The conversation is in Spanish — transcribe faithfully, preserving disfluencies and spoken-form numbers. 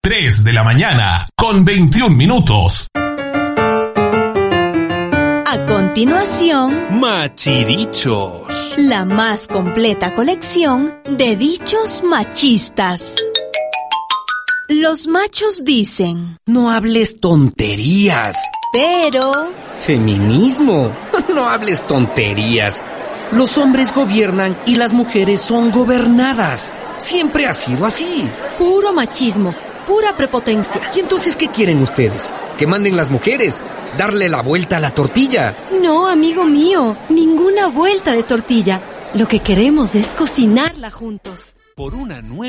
tres de la mañana, con veintiún minutos. A continuación, Machidichos. la más completa colección de dichos machistas. Los machos dicen, No hables tonterías. pero... Feminismo. No hables tonterías. Los hombres gobiernan y las mujeres son gobernadas. Siempre ha sido así. Puro machismo, pura prepotencia. ¿Y entonces qué quieren ustedes? ¿Que manden las mujeres? ¿Darle la vuelta a la tortilla? No, amigo mío, ninguna vuelta de tortilla. Lo que queremos es cocinarla juntos. Por una nueva